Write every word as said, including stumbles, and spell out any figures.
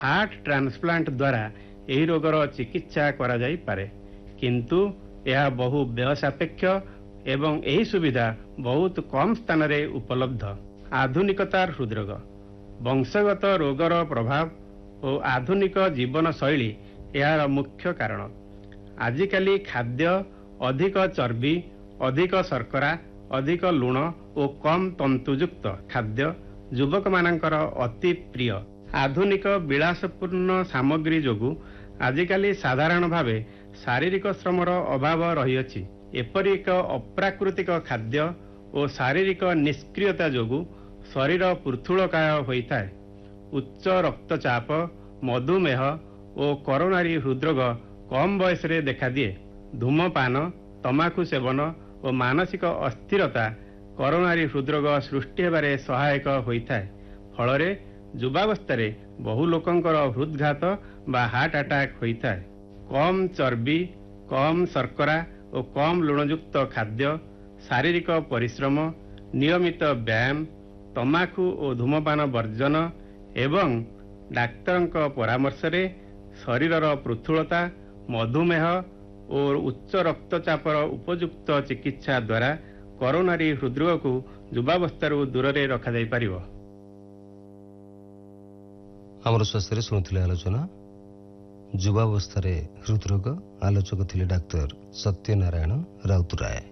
Heart transplant द्वारा यही रोगर चिकित्सा करा जाई पारे, किंतु यह बहु व्यय सापेक्ष एवं यही सुविधा बहुत कम स्थान रे उपलब्ध। आधुनिकतार हृदरोग वंशगत रोगर प्रभाव और आधुनिक जीवन शैली यार मुख्य कारण। आजिकाली खाद्य अधिक चर्बी, अधिक शर्करा, अधिक लुण और कम तंतुयुक्त खाद्य युवक मानकर अति प्रिय। आधुनिक विलासपूर्ण सामग्री जोगु आजिकाली साधारण भावे शारीरिक श्रमर अभाव रही। एपरी एक अप्राकृतिक खाद्य और शारीरिक निष्क्रियता जोगु शरीर पृथुलकाय होता है। उच्च रक्तचाप, मधुमेह और कोरोनारी हृदरोग कम बयस रे देखा दिए। धूमपान, तमाकु सेवन और मानसिक अस्थिरता कोरोनारी हृदरोग सृष्टि हेबारे सहायक होता है। फल युवावस्था बहु लोकंकर हृदघात बा हार्ट अटैक होता है। कम चर्बी, कम शर्करा और कम लुणयुक्त खाद्य, शारीरिक परिश्रम, नियमित व्यायाम, तमाकु और धूमपान वर्जन एवं डाक्तर परामर्श रे शरीरर पृथुलता, मधुमेह और उच्च रक्तचापर उपयुक्त चिकित्सा द्वारा कोरोनारी हृदरोग को युवावस्था दूर से रखा जाई परिबो। आमर स्वास्थ्य शुणुले आलोचना युवावस्था हृदरोग आलोचक थिले डाक्तर सत्यनारायण राउतराय।